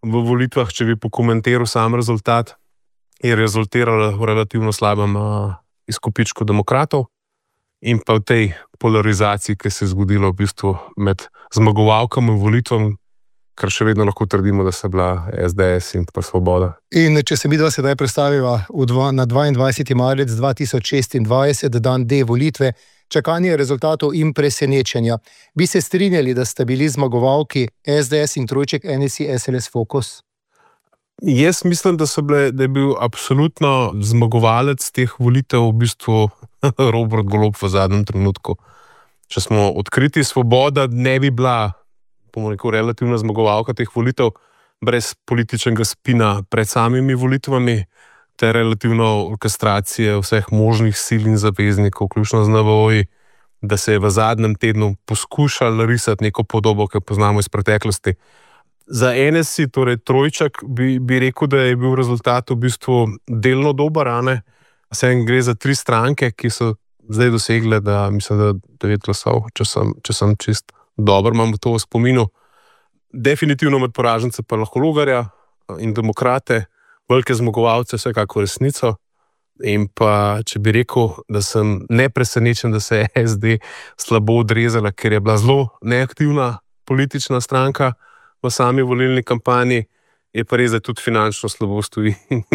v volitvah, če bi pokomentiral sam rezultat, je rezultiralo v relativno slabem izkupičku demokratov in pa v tej polarizaciji, ki se je zgodila v bistvu med zmagovalkami v volitvami, kar še vedno lahko trdimo, da so bila SDS in pa Svoboda. In če se midva sedaj predstaviva na 22. marec 2026, dan D volitve, čakanje rezultatov in presenečenja. Bi se strinjali, da sta bili zmagovalki SDS in trojček NSI SLS Fokus? Jaz mislim, da je bil absolutno zmagovalec teh volitev v bistvu Robert Golob v zadnjem trenutku. Če smo odkriti, Svoboda ne bi bila, bomo rekel, relativna zmagovalka teh volitev brez političnega spina pred samimi volitvami ter relativno orkestracije vseh možnih sil in zaveznikov, vključno z NVO-ji, da se je v zadnjem tednu poskušal risati neko podobo, ki jo poznamo iz preteklosti. Za NSI, torej trojček, bi rekel, da je bil rezultat v bistvu delno dober, Vse gre za 3 stranke, ki so zdaj dosegle, da mislim, da 9 glasov, če sem čist dober, imam to v spominu. Definitivno med poražence pa lahko Logarja in demokrate, velike zmagovalce, vsekako resnico. In pa, če bi rekel, da sem nepresenečen, da se je SD slabo odrezala, ker je bila zelo neaktivna politična stranka v sami volilni kampanji, je pa res, da tudi finančno slabo stoji.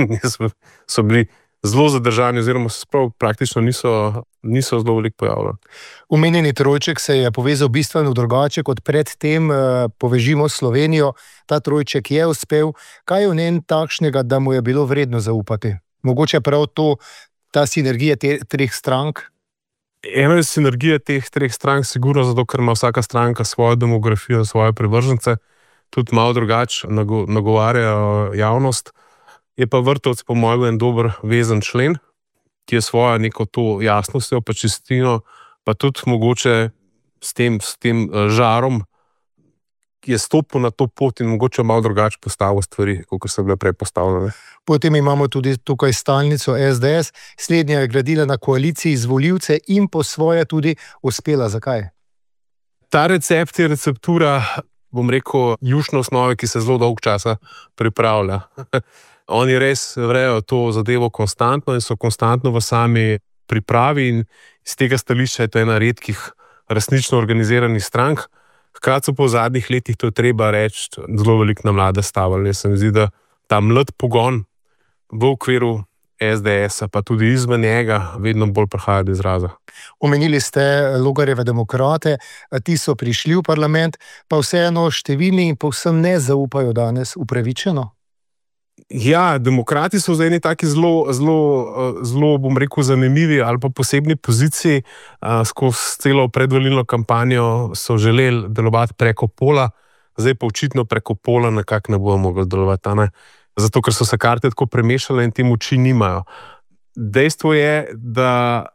So bili zelo zadržani, oziroma se praktično niso zelo veliko pojavljali. Omenjeni trojček se je povezal bistveno drugače kot predtem. Povežimo Slovenijo. Ta trojček je uspel. Kaj je v njem takšnega, da mu je bilo vredno zaupati? Mogoče prav ta sinergija treh strank? Ena je sinergija teh 3 strank, sigurno zato, ker ima vsaka stranka svojo demografijo, svoje privržence, tudi malo drugače nagovarja javnost. Je pa Vrtovec po mojem en dober vezen člen, ki je svojo neko to jasnostjo, pa čistino, pa tudi mogoče s tem žarom, ki je stopil na to pot in mogoče malo drugače postavil stvari, kot so bile prej postavljene. Potem imamo tudi tukaj stalnico SDS. Slednja je gradila na koaliciji z volivce in po svoje tudi uspela. Zakaj? Ta recept je receptura, bom rekel, jušne osnove, ki se zelo dolgo časa pripravlja. Oni res vrejo to zadevo konstantno in so konstantno v sami pripravi in iz tega stališča je to ena redkih resnično organiziranih strank. Hkrati so po zadnjih letih, to je treba reči, zelo veliko na mlade stavili. Se mi zdi, da ta mlad pogon v okviru SDS-a, pa tudi izven njega, vedno bolj prihaja do izraza. Omenili ste Logarjeve demokrate, ti so prišli v parlament, pa vseeno številni in povsem ne zaupajo danes upravičeno? Ja, demokrati so v eni taki zelo, bom rekel, zanimivi ali pa posebni poziciji. Skozi celo predvolilno kampanjo so želeli delovati preko pola, zdaj pa očitno preko pola nekako ne bodo mogli delovati. Zato, ker so se karte tako premešale in te moči nimajo. Dejstvo je, da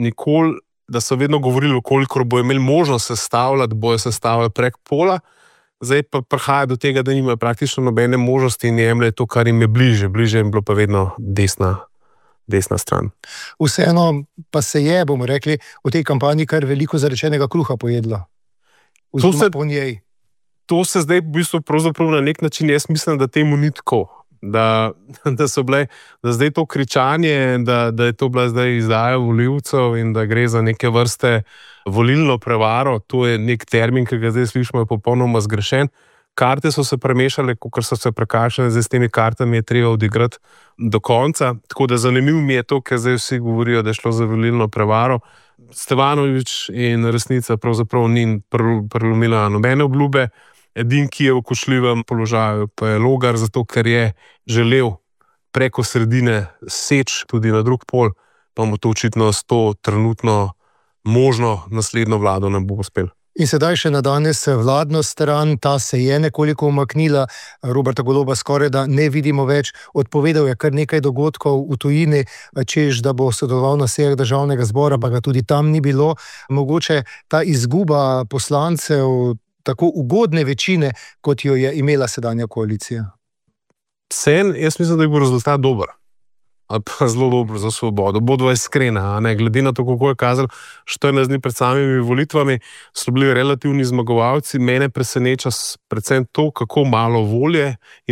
so vedno govorili, koliko bo imeli možnost sestavljati, bojo sestavljali prek pola. Zdaj pa prihaja do tega, da nimajo praktično nobene možnosti in jemlje to, kar jim je bliže. Bliže jim bilo pa vedno desna stran. Vseeno pa se je, bomo rekli, v tej kampanji kar veliko zarečenega kruha pojedlo. To se zdaj v bistvu pravzaprav na nek način, jaz mislim, da temu ni tako. Da zdaj to kričanje, da je to bila zdaj izdaja volivcev in da gre za neke vrste volilno prevaro, to je nek termin, ki ga zdaj slišimo, je popolnoma zgrešen. Karte so se premešale, kot so se prekašale, zdaj s temi kartami je treba odigrati do konca. Tako da zanimivo mi je to, ker zdaj vsi govorijo, da je šlo za volilno prevaro. Stevanović in resnica pravzaprav ni prelomila nobene obljube. Edin, ki je v kočljivem položaju, pa je Logar, zato ker je želel preko sredine seč tudi na drug pol, pa mu to očitno s to trenutno možno naslednjo vlado ne bo uspel. In sedaj še na danes vladno stran, ta se je nekoliko umaknila, Roberta Goloba skoraj da ne vidimo več, odpovedal je kar nekaj dogodkov v tujini, češ, da bo sodeloval na sejah državnega zbora, pa ga tudi tam ni bilo. Mogoče ta izguba poslancev tako ugodne večine, kot jo je imela sedanja koalicija? Jaz mislim, da je bil rezultat dober. Ali pa zelo dobro za Svobodo. Bodva iskrena, glede na to, kako je kazalo 14 dni pred samimi volitvami, so bili relativni zmagovalci. Mene preseneča predvsem to, kako malo volje in